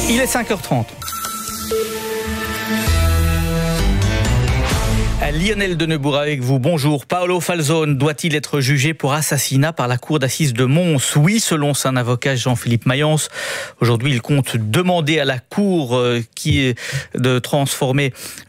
Il est 5h30. Lionel Denebourg avec vous. Bonjour. Paolo Falzone doit-il être jugé pour assassinat par la cour d'assises de Mons? Oui, selon son avocat Jean-Philippe Mayence. Aujourd'hui, il compte demander à la cour de transformer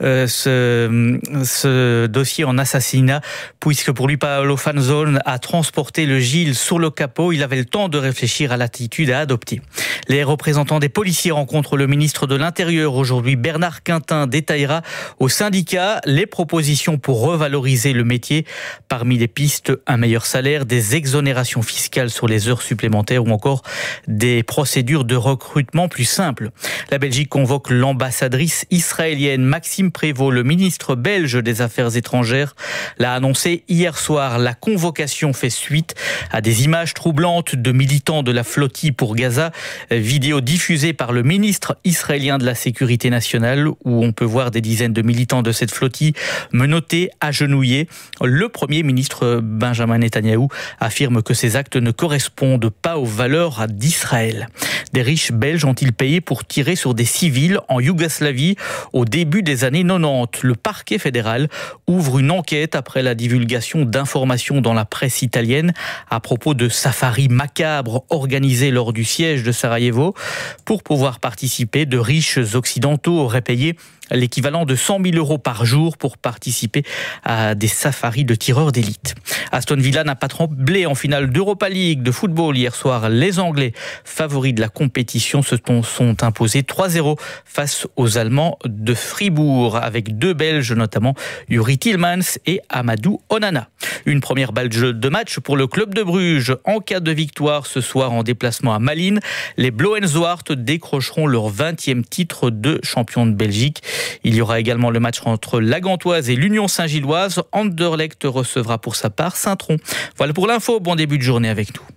ce dossier en assassinat, puisque pour lui, Paolo Falzone a transporté le Gilles sur le capot. Il avait le temps de réfléchir à l'attitude à adopter. Les représentants des policiers rencontrent le ministre de l'Intérieur aujourd'hui. Bernard Quintin détaillera aux syndicats les propositions pour revaloriser le métier. Parmi les pistes, un meilleur salaire, des exonérations fiscales sur les heures supplémentaires ou encore des procédures de recrutement plus simples. La Belgique convoque l'ambassadrice israélienne Maxime Prévost. Le ministre belge des Affaires étrangères l'a annoncé hier soir. La convocation fait suite à des images troublantes de militants de la flottille pour Gaza. Vidéo diffusée par le ministre israélien de la Sécurité nationale où on peut voir des dizaines de militants de cette flottille menottés, agenouillés. Le Premier ministre Benjamin Netanyahou affirme que ces actes ne correspondent pas aux valeurs d'Israël. Des riches belges ont-ils payé pour tirer sur des civils en Yougoslavie au début des années 90? Le parquet fédéral ouvre une enquête après la divulgation d'informations dans la presse italienne à propos de safaris macabres organisés lors du siège de Sarajevo. Pour pouvoir participer, de riches occidentaux auraient payé l'équivalent de 100 000 € par jour pour participer à des safaris de tireurs d'élite. Aston Villa n'a pas tremblé en finale d'Europa League de football hier soir. Les Anglais, favoris de la compétition, se sont imposés 3-0 face aux Allemands de Fribourg, avec deux Belges notamment, Yuri Tillmans et Amadou Onana. Une première balle de match pour le club de Bruges. En cas de victoire ce soir en déplacement à Malines, les Blauenzoart décrocheront leur 20e titre de champion de Belgique. Il y aura également le match entre la Gantoise et l'Union Saint-Gilloise. Anderlecht recevra pour sa part Saint-Tron. Voilà pour l'info. Bon début de journée avec nous.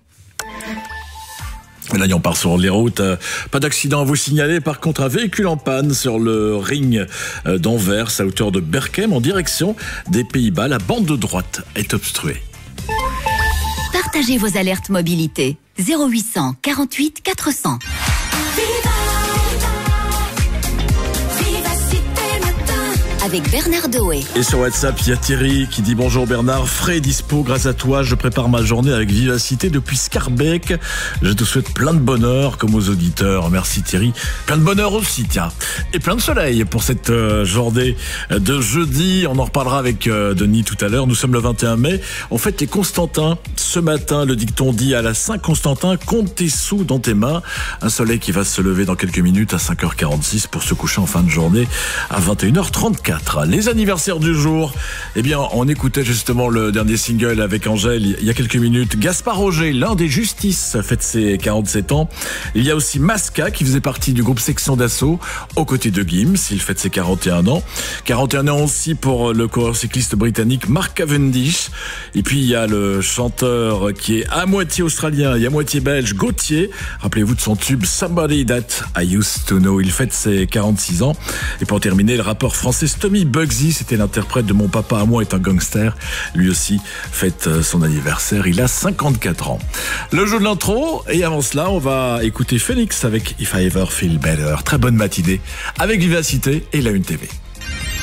Là, on part sur les routes. Pas d'accident à vous signaler. Par contre, un véhicule en panne sur le ring d'Anvers, à hauteur de Berchem, en direction des Pays-Bas. La bande de droite est obstruée. Partagez vos alertes mobilité. 0800 48 400. Avec Bernard Doé. Et sur WhatsApp, il y a Thierry qui dit: bonjour Bernard, frais et dispo, grâce à toi, je prépare ma journée avec vivacité depuis Scarbeck. Je te souhaite plein de bonheur comme aux auditeurs. Merci Thierry. Plein de bonheur aussi, tiens. Et plein de soleil pour cette journée de jeudi. On en reparlera avec Denis tout à l'heure. Nous sommes le 21 mai. On fête les Constantins. Ce matin, le dicton dit à la Saint-Constantin: compte tes sous dans tes mains. Un soleil qui va se lever dans quelques minutes à 5h46 pour se coucher en fin de journée à 21h34. Les anniversaires du jour, eh bien, on écoutait justement le dernier single avec Angèle il y a quelques minutes. Gaspard Roger, l'un des Justices, fête ses 47 ans. Il y a aussi Masca qui faisait partie du groupe Section d'Assaut, aux côtés de Gims, il fête ses 41 ans. 41 ans aussi pour le coureur cycliste britannique Mark Cavendish. Et puis il y a le chanteur qui est à moitié australien et à moitié belge, Gauthier. Rappelez-vous de son tube Somebody That I Used to Know. Il fête ses 46 ans. Et pour terminer, le rappeur français Tommy Bugsy, c'était l'interprète de Mon papa à moi est un gangster. Lui aussi fête son anniversaire. Il a 54 ans. Le jeu de l'intro. Et avant cela, on va écouter Félix avec If I Ever Feel Better. Très bonne matinée avec vivacité et la Une TV.